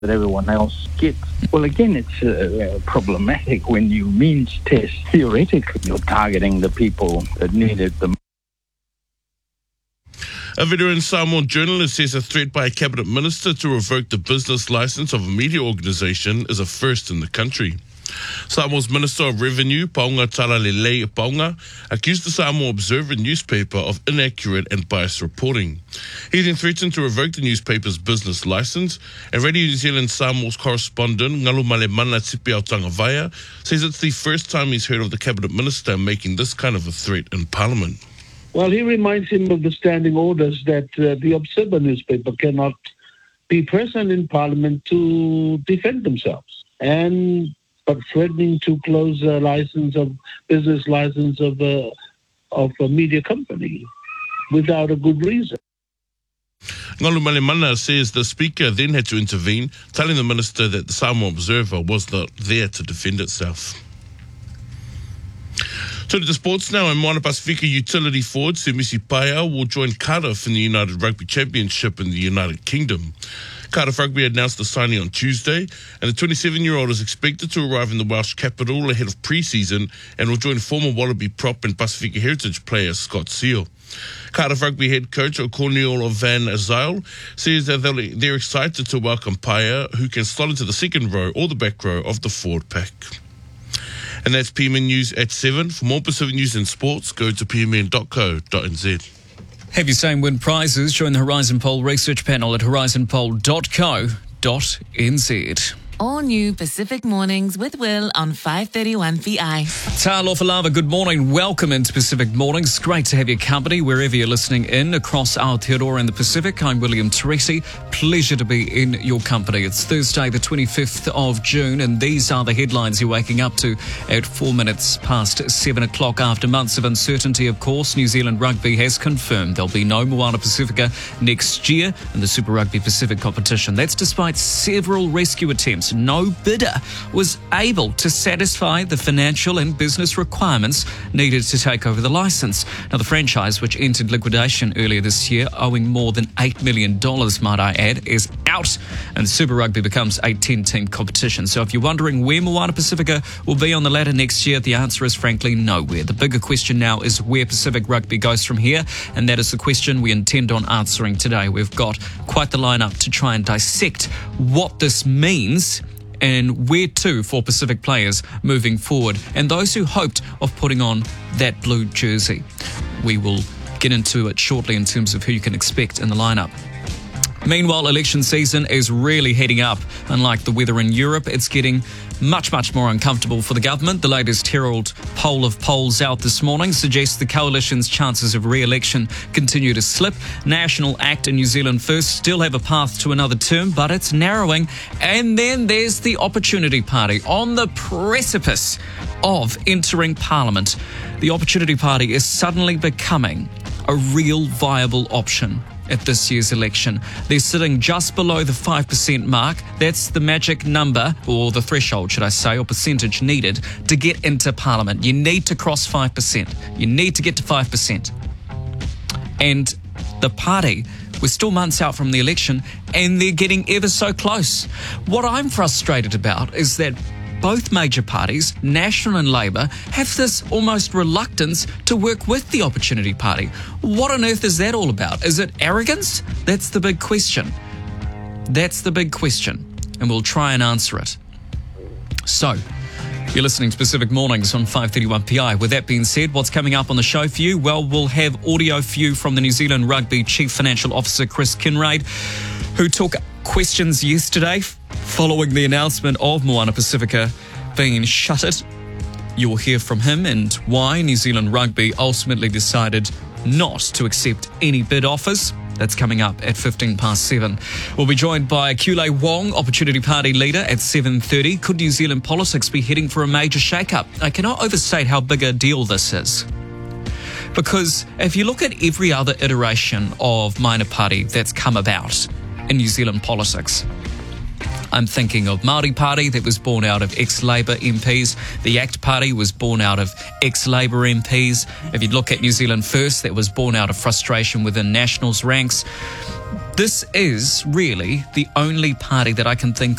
that everyone else gets. Well, again, it's problematic when you means test. Theoretically, you're targeting the people that need it the most. A veteran Samoan journalist says a threat by a cabinet minister to revoke the business license of a media organisation is a first in the country. Samoa's Minister of Revenue, Paunga Talalelei Paunga, accused the Samoa Observer newspaper of inaccurate and biased reporting. He then threatened to revoke the newspaper's business license, and Radio New Zealand Samoa's correspondent, Ngalumale Mana Tipi Autangavaia, says it's the first time he's heard of the cabinet minister making this kind of a threat in Parliament. Well, he reminds him of the standing orders that the Observer newspaper cannot be present in Parliament to defend themselves, but threatening to close a business license of a media company without a good reason. Ngalumale Mana says the Speaker then had to intervene, telling the Minister that the Samoa Observer was not there to defend itself. To the sports now, and Moana Pasifika utility forward Semisi Paea will join Cardiff in the United Rugby Championship in the United Kingdom. Cardiff Rugby announced the signing on Tuesday, and the 27-year-old is expected to arrive in the Welsh capital ahead of pre-season and will join former Wallaby prop and Pasifika Heritage player Scott Seal. Cardiff Rugby head coach Cornel Van Zyl says that they're excited to welcome Paea, who can slot into the second row or the back row of the forward pack. And that's PMN News at 7. For more Pacific news and sports, go to pmn.co.nz. Have your same win prizes? Join the Horizon Poll research panel at horizonpoll.co.nz. All new Pacific Mornings with Will on 531 PI. Talofa Falava, good morning. Welcome into Pacific Mornings. Great to have your company wherever you're listening in across Aotearoa and the Pacific. I'm William Teresi. Pleasure to be in your company. It's Thursday, the 25th of June, and these are the headlines you're waking up to at 4 minutes past 7 o'clock. After months of uncertainty, of course, New Zealand Rugby has confirmed there'll be no Moana Pacifica next year in the Super Rugby Pacific competition. That's despite several rescue attempts. No bidder was able to satisfy the financial and business requirements needed to take over the licence. Now, the franchise, which entered liquidation earlier this year, owing more than $8 million, might I add, is out, and Super Rugby becomes a 10-team competition. So if you're wondering where Moana Pacifica will be on the ladder next year, the answer is frankly nowhere. The bigger question now is where Pacific Rugby goes from here, and that is the question we intend on answering today. We've got quite the lineup to try and dissect what this means and where to for Pacific players moving forward, and those who hoped of putting on that blue jersey. We will get into it shortly in terms of who you can expect in the lineup. Meanwhile, election season is really heating up. Unlike the weather in Europe, it's getting much more uncomfortable for the government. The latest Herald poll of polls out this morning suggests the coalition's chances of re-election continue to slip. National ACT and New Zealand First still have a path to another term, but it's narrowing. And then there's the Opportunity Party on the precipice of entering Parliament. The Opportunity Party is suddenly becoming a real viable option at this year's election. They're sitting just below the 5% mark. That's the magic number, or the threshold, should I say, or percentage needed to get into Parliament. You need to cross 5%. You need to get to 5%. And the party, we're still months out from the election, and they're getting ever so close. What I'm frustrated about is that both major parties, National and Labour, have this almost reluctance to work with the Opportunity Party. What on earth is that all about? Is it arrogance? That's the big question. That's the big question, and we'll try and answer it. So, you're listening to Pacific Mornings on 531 PI. With that being said, what's coming up on the show for you? Well, we'll have audio for you from the New Zealand Rugby Chief Financial Officer, Chris Kinraid, who took questions yesterday following the announcement of Moana Pacifica being shuttered. You will hear from him and why New Zealand Rugby ultimately decided not to accept any bid offers. That's coming up at 15 past 7. We'll be joined by Kule Wong, Opportunity Party leader, at 7:30. Could New Zealand politics be heading for a major shake-up? I cannot overstate how big a deal this is. Because if you look at every other iteration of minor party that's come about in New Zealand politics, I'm thinking of Māori Party that was born out of ex-Labour MPs. The ACT Party was born out of ex-Labour MPs. If you look at New Zealand First, that was born out of frustration within National's ranks. This is really the only party that I can think